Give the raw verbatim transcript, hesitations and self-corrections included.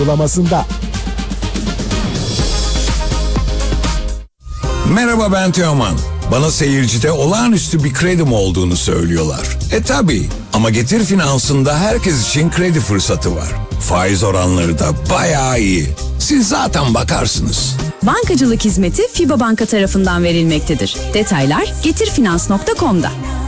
uygulamasında. Merhaba, ben Teoman. Bana seyircide olağanüstü bir kredim olduğunu söylüyorlar. E tabi, ama Getir Finans'ında herkes için kredi fırsatı var. Faiz oranları da bayağı iyi. Siz zaten bakarsınız. Bankacılık hizmeti FİBA Banka tarafından verilmektedir. Detaylar getirfinans nokta com'da.